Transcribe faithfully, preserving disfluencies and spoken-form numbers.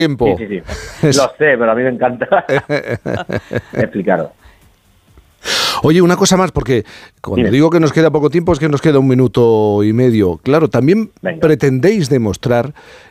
tiempo. Sí, sí, sí. Lo sé, pero a mí me encanta explicarlo. Oye, una cosa más, porque cuando Dime. digo que nos queda poco tiempo es que nos queda un minuto y medio. Claro, también Venga. pretendéis demostrar